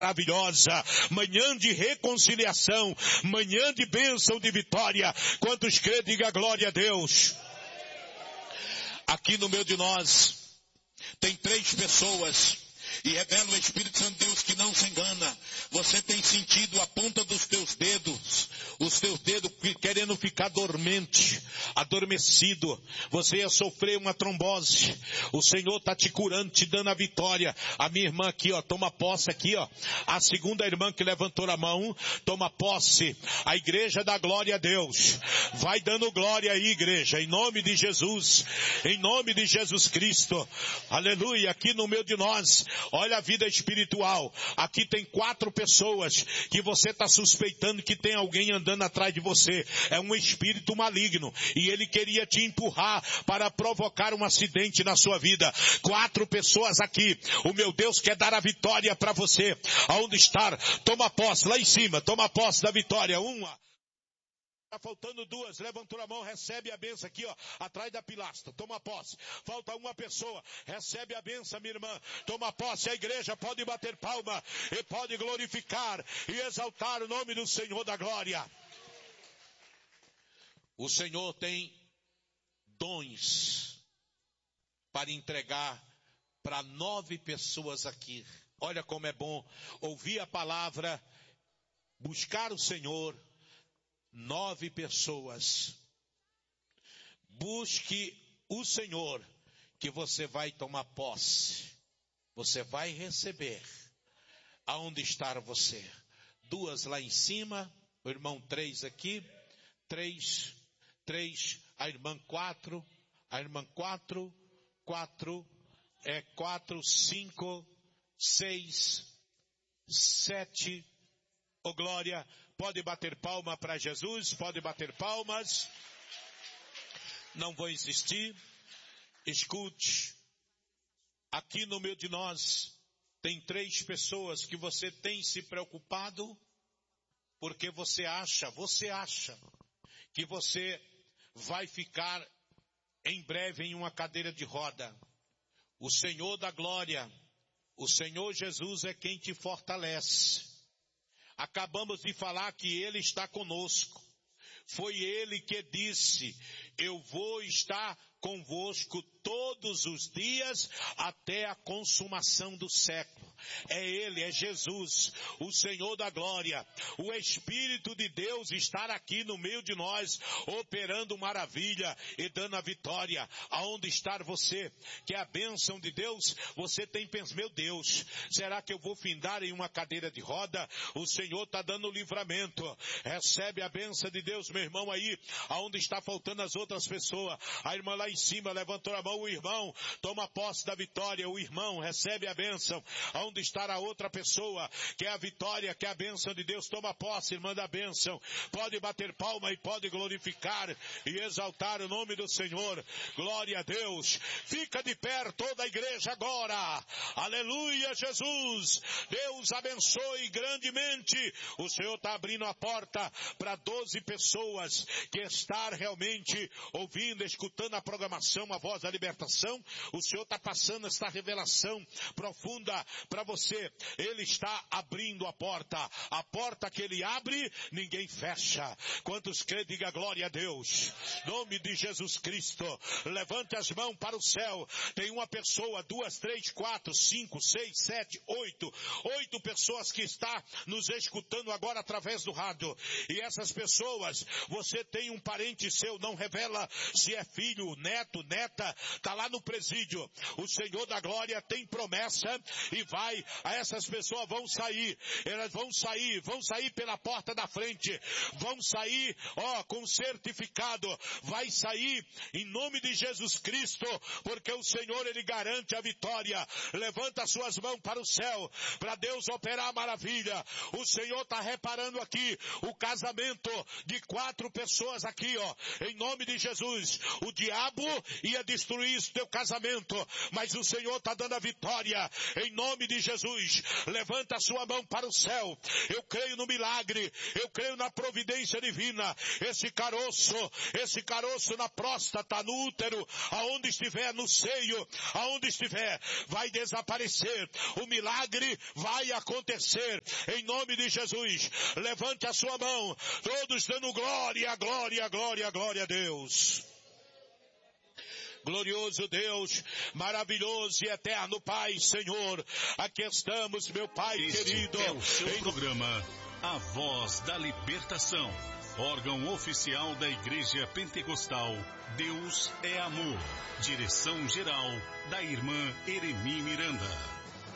maravilhosa, manhã de reconciliação, manhã de bênção, de vitória. Quantos crê, diga glória a Deus. Aqui no meio de nós tem 3 pessoas e revela o Espírito Santo de Deus que não se engana. Você tem sentido a ponta dos teus dedos, os teus dedos querendo ficar dormente, adormecido. Você ia sofrer uma trombose. O Senhor está te curando, te dando a vitória. A minha irmã aqui, ó, toma posse aqui, ó. A segunda irmã que levantou a mão, toma posse. A igreja dá glória a Deus. Vai dando glória aí, igreja, em nome de Jesus, em nome de Jesus Cristo. Aleluia, aqui no meio de nós. Olha a vida espiritual. Aqui tem 4 pessoas que você está suspeitando que tem alguém andando atrás de você. É um espírito maligno. E ele queria te empurrar para provocar um acidente na sua vida. 4 pessoas aqui. O meu Deus quer dar a vitória para você. Aonde está? Toma posse lá em cima. Toma posse da vitória. Uma. Está faltando 2, levantou a mão, recebe a benção aqui, ó, atrás da pilastra, toma posse. Falta uma pessoa, recebe a benção, minha irmã, toma posse. A igreja pode bater palma e pode glorificar e exaltar o nome do Senhor da glória. O Senhor tem dons para entregar para 9 pessoas aqui. Olha como é bom ouvir a palavra, buscar o Senhor. 9 pessoas. Busque o Senhor, que você vai tomar posse. Você vai receber. Aonde está você? 2 lá em cima. O irmão 3 aqui. 3. A irmã 4. A irmã 4. 4. 5, 6, 7. Oh glória. Pode bater palma para Jesus, pode bater palmas. Não vou insistir. Escute. Aqui no meio de nós tem 3 pessoas que você tem se preocupado porque você acha que você vai ficar em breve em uma cadeira de roda. O Senhor da glória, o Senhor Jesus é quem te fortalece. Acabamos de falar que Ele está conosco. Foi Ele que disse, eu vou estar convosco todos os dias até a consumação do século. É Ele, é Jesus, o Senhor da glória. O Espírito de Deus está aqui no meio de nós, operando maravilha e dando a vitória. Aonde está você? Que é a bênção de Deus? Você tem pensado, meu Deus, será que eu vou findar em uma cadeira de roda? O Senhor está dando livramento. Recebe a bênção de Deus, meu irmão aí. Aonde está faltando as outras pessoas? A irmã lá em cima levantou a mão. O irmão toma posse da vitória. O irmão recebe a bênção. Aonde está a outra pessoa? Que é a vitória, que é a bênção de Deus. Toma posse, irmã da bênção. Pode bater palma e pode glorificar e exaltar o nome do Senhor. Glória a Deus. Fica de pé toda a igreja agora. Aleluia, Jesus. Deus abençoe grandemente. O Senhor está abrindo a porta para 12 pessoas que estão realmente ouvindo, escutando a programação, a voz da libertação. O Senhor está passando esta revelação profunda para você. Ele está abrindo a porta. A porta que Ele abre, ninguém fecha. Quantos crê, diga glória a Deus. Nome de Jesus Cristo. Levante as mãos para o céu. Tem uma pessoa, 2, 3, 4, 5, 6, 7, 8. 8 pessoas que está nos escutando agora através do rádio. E essas pessoas, você tem um parente seu, não revela se é filho, neto, neta, está lá no presídio. O Senhor da glória tem promessa e essas pessoas vão sair. Elas vão sair pela porta da frente. Vão sair, com certificado. Vai sair em nome de Jesus Cristo, porque o Senhor, Ele garante a vitória. Levanta suas mãos para o céu, para Deus operar a maravilha. O Senhor está reparando aqui o casamento de 4 pessoas aqui, em nome de Jesus. O diabo ia destruir destruir teu casamento, mas o Senhor está dando a vitória, em nome de Jesus. Levanta a sua mão para o céu. Eu creio no milagre, eu creio na providência divina. Esse caroço na próstata, no útero, aonde estiver, no seio, aonde estiver, vai desaparecer. O milagre vai acontecer, em nome de Jesus. Levante a sua mão, todos dando glória, glória, glória, glória a Deus. Glorioso Deus, maravilhoso e eterno Pai, Senhor, aqui estamos, meu Pai querido. É o seu programa, A Voz da Libertação, órgão oficial da Igreja Pentecostal Deus é Amor, direção geral da irmã Eremi Miranda.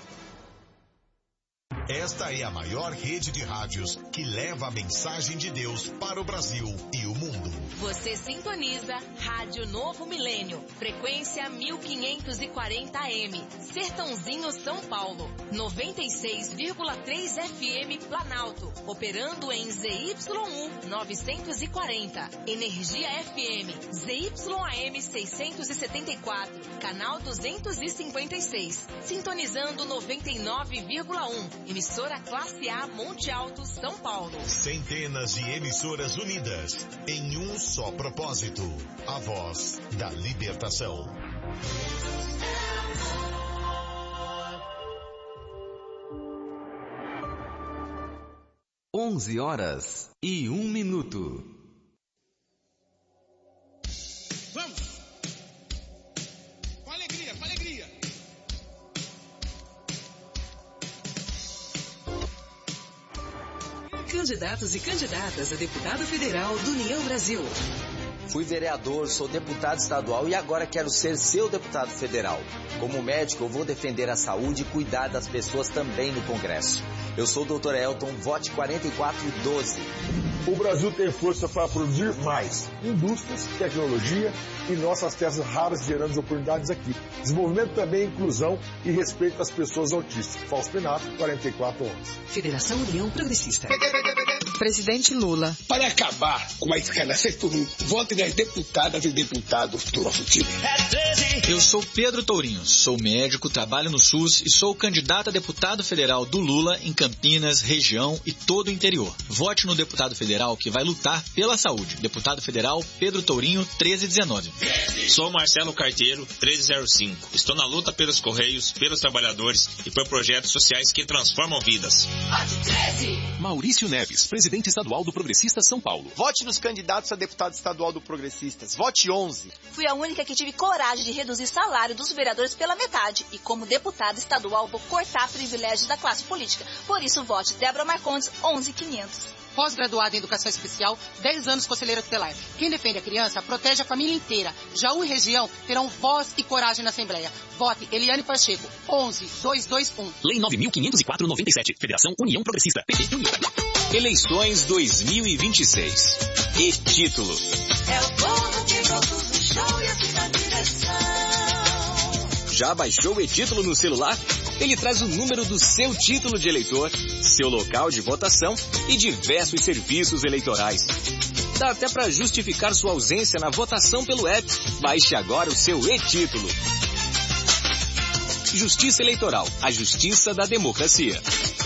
Esta é a maior rede de rádios que leva a mensagem de Deus para o Brasil e o mundo. Você sintoniza Rádio Novo Milênio, frequência 1540 AM, Sertãozinho, São Paulo, 96,3 FM Planalto, operando em ZYU 940, Energia FM, ZYAM 674, canal 256, sintonizando 99,1. Emissora Classe A Monte Alto, São Paulo. Centenas de emissoras unidas em um só propósito. A Voz da Libertação. Onze horas e 1 minuto. Vamos! Com alegria, com alegria! Candidatos e candidatas a deputado federal do União Brasil. Fui vereador, sou deputado estadual e agora quero ser seu deputado federal. Como médico, eu vou defender a saúde e cuidar das pessoas também no Congresso. Eu sou o Dr. Elton, vote 4412. O Brasil tem força para produzir mais indústrias, tecnologia e nossas terras raras gerando oportunidades aqui. Desenvolvimento também, inclusão e respeito às pessoas autistas. Fausto Pinato, 4411. Federação União Progressista. Presidente Lula. Para acabar com a escalação, vote nas deputadas e deputados do nosso time. Eu sou Pedro Tourinho, sou médico, trabalho no SUS e sou candidato a deputado federal do Lula em Campinas, região e todo o interior. Vote no deputado federal que vai lutar pela saúde. Deputado federal Pedro Tourinho, 1319. Sou Marcelo Carteiro, 1305. Estou na luta pelos Correios, pelos trabalhadores e por projetos sociais que transformam vidas. Maurício Neves, presidente estadual do Progressistas São Paulo. Vote nos candidatos a deputado estadual do Progressistas. Vote 11. Fui a única que tive coragem de reduzir salário dos vereadores pela metade. E como deputada estadual vou cortar privilégios da classe política. Por isso, vote Débora Marcondes, 11500. Pós-graduada em Educação Especial, 10 anos conselheira tutelar. Quem defende a criança, protege a família inteira. Jaú e região terão voz e coragem na Assembleia. Vote Eliane Pacheco, 11221. Lei 9.504/97. Federação União Progressista. PT União. Eleições 2026. E-título. É o povo que gosta do show e assim na direção. Já baixou o e-título no celular? Ele traz o número do seu título de eleitor, seu local de votação e diversos serviços eleitorais. Dá até para justificar sua ausência na votação pelo app. Baixe agora o seu e-título. Justiça Eleitoral, a justiça da democracia.